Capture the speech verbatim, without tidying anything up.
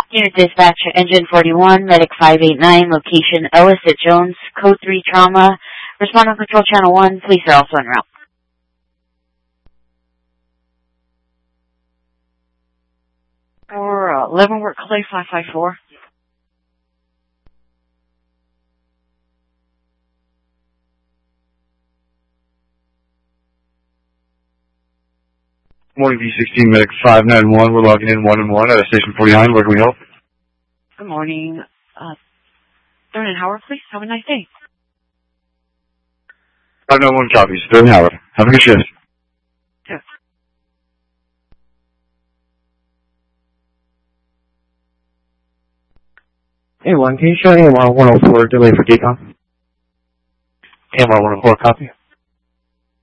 Unit Dispatch, Engine forty-one, Medic five eight nine, location Ellis at Jones, Code three Trauma. Respond on Control Channel one, police are also en route. For uh, eleven work Clay five five four. Morning, V sixteen, Medic five nine one. We're logging in one and one at Station forty-nine. Where can we help? Good morning. Uh, Thurn and Howard, please. Have a nice day. five nine one copies. Thurn Howard. Have a good shift. Yeah. A one, can you show A M R one oh four delay for decom? A M R one oh four, copy.